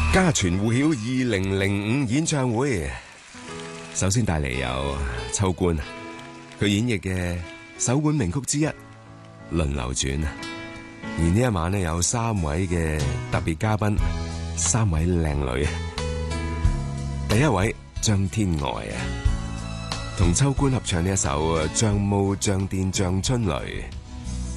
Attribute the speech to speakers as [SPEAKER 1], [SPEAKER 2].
[SPEAKER 1] 家傳戶曉2005演唱會，首先帶嚟有秋官，佢演繹嘅首本名曲之一《輪流轉》。而呢一晚呢，有3位嘅特別嘉賓，3位靚女。第一位張天愛啊，同秋官合唱呢一首《像霧像電像春雷》。